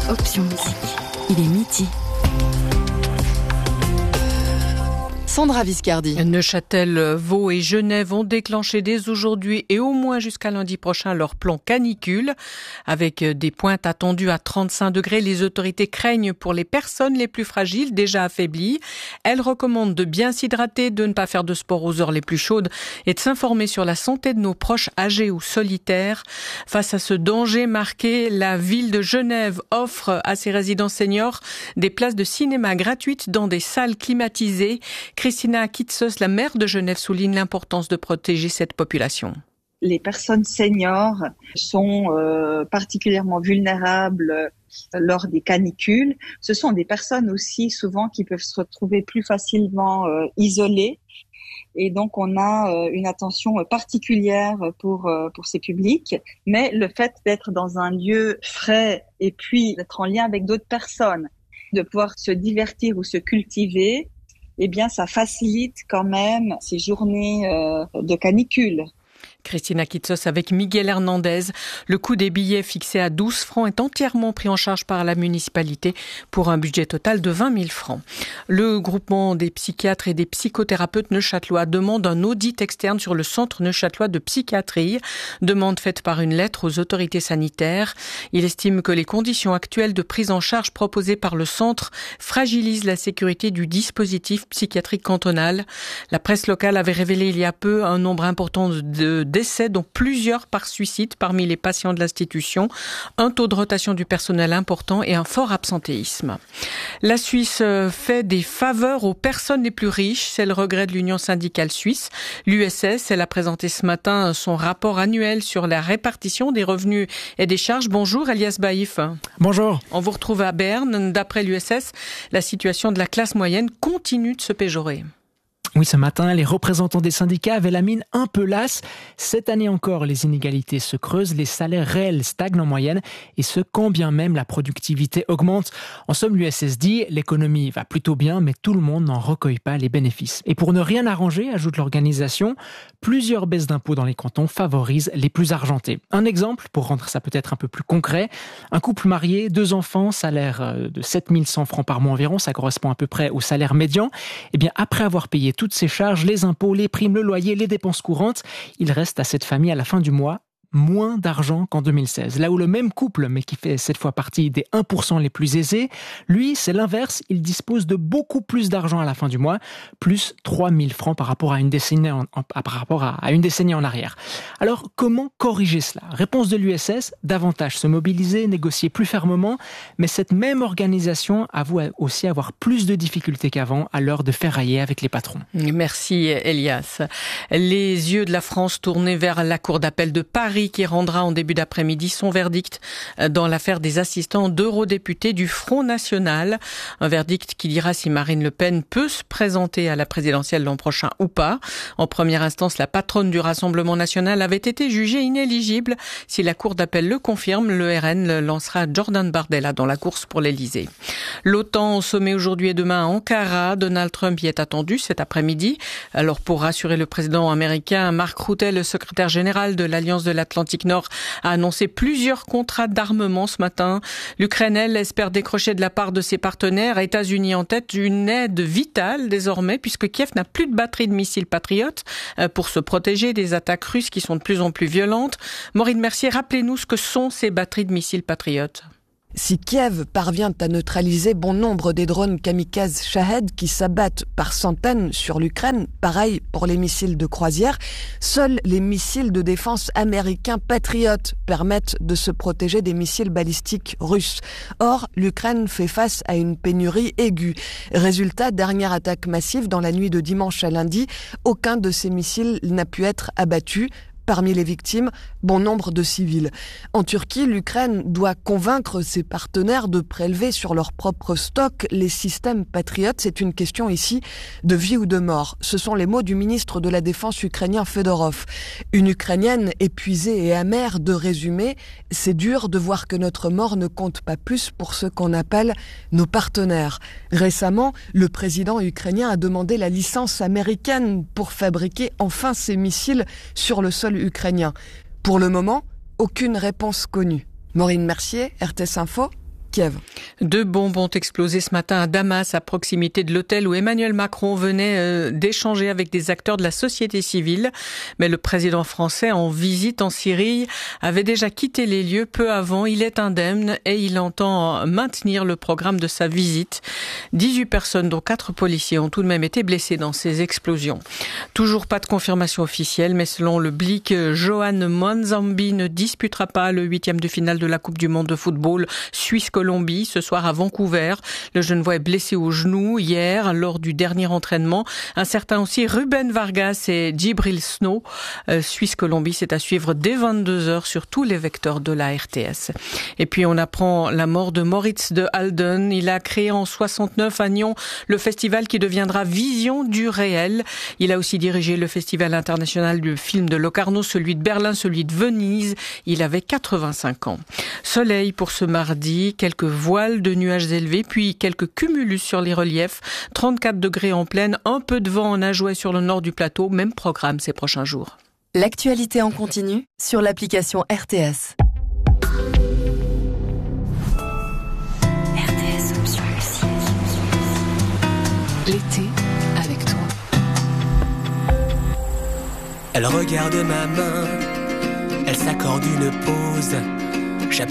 Option musique. Il est midi. Sandra Viscardi. Neuchâtel, Vaud et Genève ont déclenché dès aujourd'hui et au moins jusqu'à lundi prochain leur plan canicule. Avec des pointes attendues à 35 degrés, les autorités craignent pour les personnes les plus fragiles, déjà affaiblies. Elles recommandent de bien s'hydrater, de ne pas faire de sport aux heures les plus chaudes et de s'informer sur la santé de nos proches âgés ou solitaires. Face à ce danger marqué, la ville de Genève offre à ses résidents seniors des places de cinéma gratuites dans des salles climatisées. Christina Kitsos, la maire de Genève, souligne l'importance de protéger cette population. Les personnes seniors sont particulièrement vulnérables lors des canicules. Ce sont des personnes aussi souvent qui peuvent se retrouver plus facilement isolées. Et donc, on a une attention particulière pour ces publics. Mais le fait d'être dans un lieu frais et puis d'être en lien avec d'autres personnes, de pouvoir se divertir ou se cultiver, eh bien, ça facilite quand même ces journées de canicule. Christina Kitsos avec Miguel Hernandez. Le coût des billets fixé à 12 francs est entièrement pris en charge par la municipalité pour un budget total de 20 000 francs. Le groupement des psychiatres et des psychothérapeutes neuchâtelois demande un audit externe sur le centre neuchâtelois de psychiatrie. Demande faite par une lettre aux autorités sanitaires. Il estime que les conditions actuelles de prise en charge proposées par le centre fragilisent la sécurité du dispositif psychiatrique cantonal. La presse locale avait révélé il y a peu un nombre important de décès, dont plusieurs par suicide parmi les patients de l'institution, un taux de rotation du personnel important et un fort absentéisme. La Suisse fait des faveurs aux personnes les plus riches, c'est le regret de l'Union syndicale suisse. L'USS, elle a présenté ce matin son rapport annuel sur la répartition des revenus et des charges. Bonjour Elias Baïf. Bonjour. On vous retrouve à Berne. D'après l'USS, la situation de la classe moyenne continue de se péjorer. Oui, ce matin, les représentants des syndicats avaient la mine un peu lasse. Cette année encore, les inégalités se creusent, les salaires réels stagnent en moyenne, et ce, quand bien même la productivité augmente. En somme, l'USS dit, l'économie va plutôt bien, mais tout le monde n'en recueille pas les bénéfices. Et pour ne rien arranger, ajoute l'organisation, plusieurs baisses d'impôts dans les cantons favorisent les plus argentés. Un exemple, pour rendre ça peut-être un peu plus concret, un couple marié, 2 enfants, salaire de 7 100 francs par mois environ, ça correspond à peu près au salaire médian. Eh bien, après avoir payé toutes ces charges, les impôts, les primes, le loyer, les dépenses courantes, il reste à cette famille à la fin du mois moins d'argent qu'en 2016. Là où le même couple, mais qui fait cette fois partie des 1% les plus aisés, lui, c'est l'inverse, il dispose de beaucoup plus d'argent à la fin du mois, plus 3 000 francs par rapport à une décennie en arrière. Alors, comment corriger cela ? Réponse de l'USS, davantage se mobiliser, négocier plus fermement, mais cette même organisation avoue aussi avoir plus de difficultés qu'avant à l'heure de ferrailler avec les patrons. Merci Elias. Les yeux de la France tournés vers la Cour d'appel de Paris qui rendra en début d'après-midi son verdict dans l'affaire des assistants d'eurodéputés du Front National. Un verdict qui dira si Marine Le Pen peut se présenter à la présidentielle l'an prochain ou pas. En première instance, la patronne du Rassemblement National avait été jugée inéligible. Si la Cour d'appel le confirme, le RN lancera Jordan Bardella dans la course pour l'Elysée. L'OTAN au sommet aujourd'hui et demain à Ankara. Donald Trump y est attendu cet après-midi. Alors pour rassurer le président américain, Mark Rutte, le secrétaire général de l'Alliance de l'Atlantique Nord, a annoncé plusieurs contrats d'armement ce matin. L'Ukraine, elle, espère décrocher de la part de ses partenaires, États-Unis en tête, une aide vitale désormais, puisque Kiev n'a plus de batterie de missiles Patriot pour se protéger des attaques russes qui sont de plus en plus violentes. Maureen Mercier, rappelez-nous ce que sont ces batteries de missiles Patriot. Si Kiev parvient à neutraliser bon nombre des drones kamikazes Shahed qui s'abattent par centaines sur l'Ukraine, pareil pour les missiles de croisière, seuls les missiles de défense américains Patriot permettent de se protéger des missiles balistiques russes. Or, l'Ukraine fait face à une pénurie aiguë. Résultat, dernière attaque massive dans la nuit de dimanche à lundi, aucun de ces missiles n'a pu être abattu. Parmi les victimes, bon nombre de civils. En Turquie, l'Ukraine doit convaincre ses partenaires de prélever sur leur propre stock les systèmes Patriot. C'est une question ici de vie ou de mort. Ce sont les mots du ministre de la Défense ukrainien Fedorov. Une Ukrainienne épuisée et amère de résumer « C'est dur de voir que notre mort ne compte pas plus pour ce qu'on appelle nos partenaires ». Récemment, le président ukrainien a demandé la licence américaine pour fabriquer enfin ces missiles sur le sol ukrainien. Pour le moment, aucune réponse connue. Maureen Mercier, RTS Info, Kiev. 2 bombes ont explosé ce matin à Damas, à proximité de l'hôtel où Emmanuel Macron venait d'échanger avec des acteurs de la société civile. Mais le président français, en visite en Syrie, avait déjà quitté les lieux peu avant. Il est indemne et il entend maintenir le programme de sa visite. 18 personnes, dont 4 policiers, ont tout de même été blessés dans ces explosions. Toujours pas de confirmation officielle, mais selon le Blick, Johan Manzambi ne disputera pas le 8e de finale de la Coupe du Monde de football Suisse-Colombie ce soir à Vancouver. Le Genevois est blessé au genou hier lors du dernier entraînement. Un certain aussi Ruben Vargas et Djibril Snow. Suisse-Colombie, c'est à suivre dès 22h sur tous les vecteurs de la RTS. Et puis on apprend la mort de Moritz de Halden. Il a créé en 69 à Nyon le festival qui deviendra Vision du réel. Il a aussi dirigé le festival international du film de Locarno, celui de Berlin, celui de Venise. Il avait 85 ans. Soleil pour ce mardi, quelques voiles de nuages élevés, puis quelques cumulus sur les reliefs. 34 degrés en plaine, un peu de vent en Ajoie sur le nord du plateau. Même programme ces prochains jours. L'actualité en continu sur l'application RTS. RTS Option Musique. L'été avec toi. Elle regarde ma main, elle s'accorde une pause.